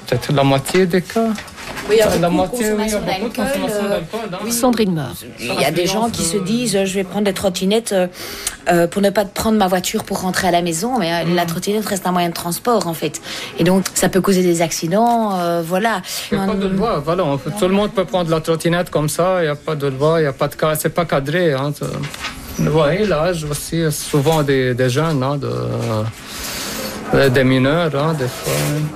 peut-être la moitié des cas. Oui, il y a beaucoup de consommation d'alcool. Sandrine Meur. Il y a des gens qui se disent je vais prendre des trottinettes pour ne pas prendre ma voiture pour rentrer à la maison, mais la trottinette reste un moyen de transport en fait. Et donc ça peut causer des accidents, voilà. Il n'y a pas de loi, voilà. Tout le monde peut prendre la trottinette comme ça, il n'y a pas de loi, il n'y a pas de cas, c'est pas cadré. Hein. Ouais, l'âge aussi, souvent des jeunes, hein, des mineurs, hein, des fois.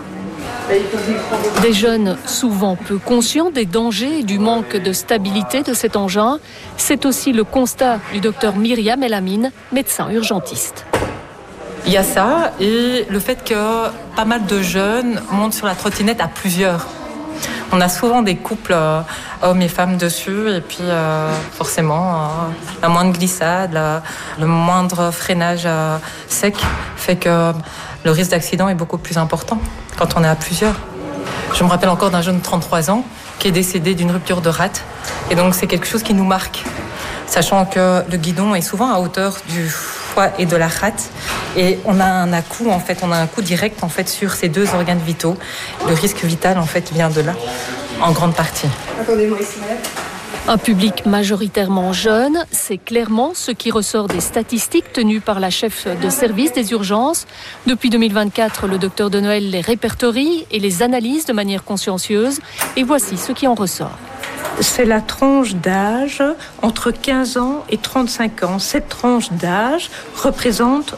Des jeunes souvent peu conscients des dangers et du manque de stabilité de cet engin. C'est aussi le constat du docteur Myriam Elamine, médecin urgentiste. Il y a ça et le fait que pas mal de jeunes montent sur la trottinette à plusieurs. On a souvent des couples hommes et femmes dessus et puis forcément la moindre glissade, le moindre freinage sec fait que le risque d'accident est beaucoup plus important quand on est à plusieurs. Je me rappelle encore d'un jeune de 33 ans qui est décédé d'une rupture de rate et donc c'est quelque chose qui nous marque, sachant que le guidon est souvent à hauteur du foie et de la rate et on a un coup direct en fait sur ces deux organes vitaux. Le risque vital en fait vient de là en grande partie. Attendez-moi ici, madame. Un public majoritairement jeune, c'est clairement ce qui ressort des statistiques tenues par la chef de service des urgences. Depuis 2024, le docteur de Noël les répertorie et les analyse de manière consciencieuse. Et voici ce qui en ressort. C'est la tranche d'âge entre 15 ans et 35 ans. Cette tranche d'âge représente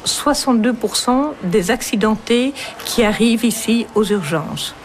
62% des accidentés qui arrivent ici aux urgences.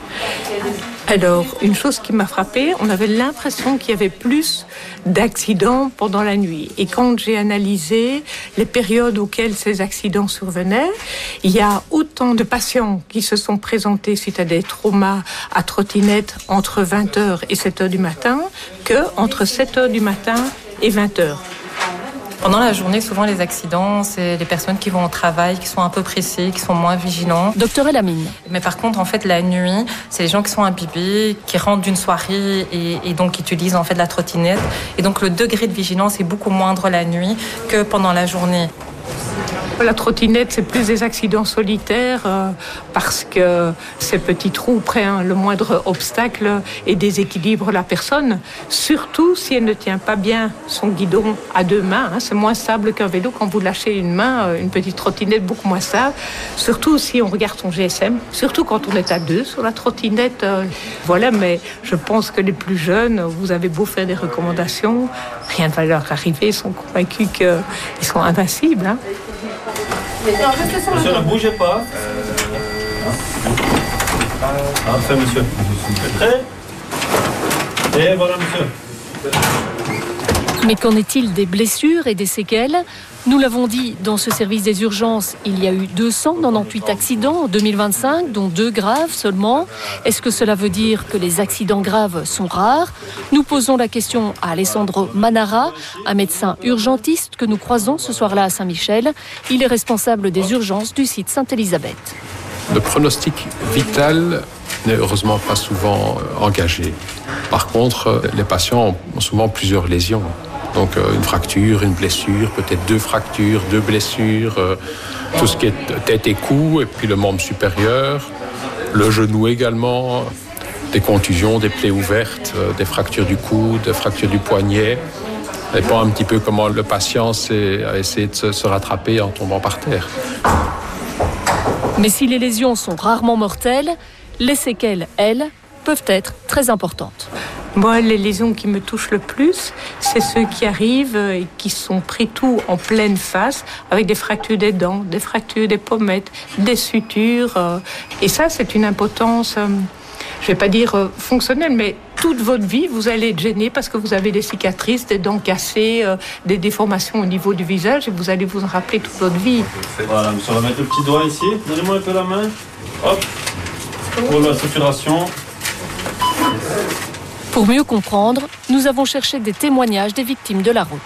Alors, une chose qui m'a frappée, on avait l'impression qu'il y avait plus d'accidents pendant la nuit. Et quand j'ai analysé les périodes auxquelles ces accidents survenaient, il y a autant de patients qui se sont présentés suite à des traumas à trottinette entre 20h et 7h du matin que entre 7h du matin et 20h. Pendant la journée, souvent les accidents, c'est les personnes qui vont au travail, qui sont un peu pressées, qui sont moins vigilants. Docteur Elamine. Mais par contre, en fait, la nuit, c'est les gens qui sont imbibés, qui rentrent d'une soirée et donc qui utilisent en fait la trottinette. Et donc le degré de vigilance est beaucoup moindre la nuit que pendant la journée. La trottinette, c'est plus des accidents solitaires parce que ces petits trous prennent le moindre obstacle et déséquilibrent la personne. Surtout si elle ne tient pas bien son guidon à deux mains. C'est moins stable qu'un vélo. Quand vous lâchez une main, une petite trottinette, beaucoup moins stable. Surtout si on regarde son GSM. Surtout quand on est à deux sur la trottinette. Voilà, mais je pense que les plus jeunes, vous avez beau faire des recommandations, rien ne va leur arriver. Ils sont convaincus qu'ils sont invincibles. Hein. Monsieur, ne bougez pas. Parfait, monsieur. Prêt ? Et voilà, monsieur. Mais qu'en est-il des blessures et des séquelles ? Nous l'avons dit, dans ce service des urgences, il y a eu 298 accidents en 2025, dont 2 graves seulement. Est-ce que cela veut dire que les accidents graves sont rares ? Nous posons la question à Alessandro Manara, un médecin urgentiste que nous croisons ce soir-là à Saint-Michel. Il est responsable des urgences du site Sainte-Élisabeth. Le pronostic vital n'est heureusement pas souvent engagé. Par contre, les patients ont souvent plusieurs lésions. Donc une fracture, une blessure, peut-être 2 fractures, 2 blessures, tout ce qui est tête et cou, et puis le membre supérieur, le genou également, des contusions, des plaies ouvertes, des fractures du coude, des fractures du poignet. Ça dépend un petit peu comment le patient a essayé de se rattraper en tombant par terre. Mais si les lésions sont rarement mortelles, les séquelles, elles, peuvent être très importantes. Moi, les lésions qui me touchent le plus, c'est ceux qui arrivent et qui sont pris tout en pleine face, avec des fractures des dents, des fractures des pommettes, des sutures. Et ça, c'est une impotence, je ne vais pas dire fonctionnelle, mais toute votre vie, vous allez être gêné parce que vous avez des cicatrices, des dents cassées, des déformations au niveau du visage, et vous allez vous en rappeler toute votre vie. Voilà, monsieur, on va mettre le petit doigt ici. Donnez-moi un peu la main. Hop. Pour la suturation. Pour mieux comprendre, nous avons cherché des témoignages des victimes de la route.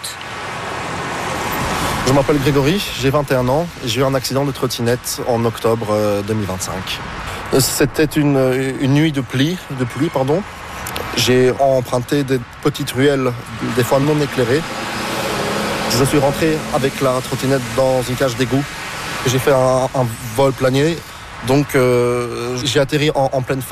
Je m'appelle Grégory, j'ai 21 ans et j'ai eu un accident de trottinette en octobre 2025. C'était une nuit de pluie. J'ai emprunté des petites ruelles, des fois non éclairées. Je suis rentré avec la trottinette dans une cage d'égout. J'ai fait un vol plané, donc j'ai atterri en pleine face.